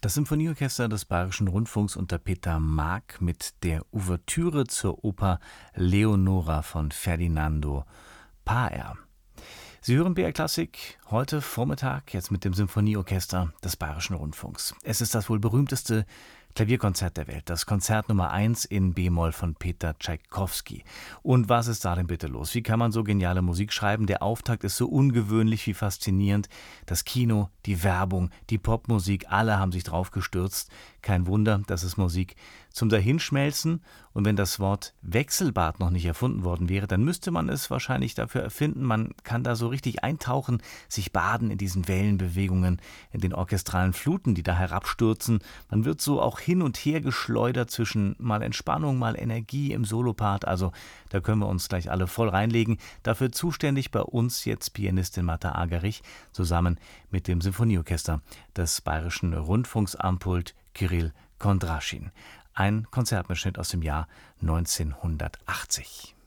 Das Symphonieorchester des Bayerischen Rundfunks unter Peter Maag mit der Ouvertüre zur Oper Leonora von Ferdinando Paer. Sie hören BR Klassik heute Vormittag jetzt mit dem Symphonieorchester des Bayerischen Rundfunks. Es ist das wohl berühmteste Klavierkonzert der Welt, das Konzert Nummer 1 in B-Moll von Peter Tschaikowski. Und was ist da denn bitte los? Wie kann man so geniale Musik schreiben? Der Auftakt ist so ungewöhnlich wie faszinierend. Das Kino, die Werbung, die Popmusik, alle haben sich drauf gestürzt. Kein Wunder, das ist Musik zum Dahinschmelzen. Und wenn das Wort Wechselbad noch nicht erfunden worden wäre, dann müsste man es wahrscheinlich dafür erfinden. Man kann da so richtig eintauchen, sich baden in diesen Wellenbewegungen, in den orchestralen Fluten, die da herabstürzen. Man wird so auch hin und her geschleudert zwischen mal Entspannung, mal Energie im Solopart. Also da können wir uns gleich alle voll reinlegen. Dafür zuständig bei uns jetzt Pianistin Martha Agerich zusammen mit dem Symphonieorchester des Bayerischen Rundfunks am Pult Kyrill Kondraschin. Ein Konzertmitschnitt aus dem Jahr 1980.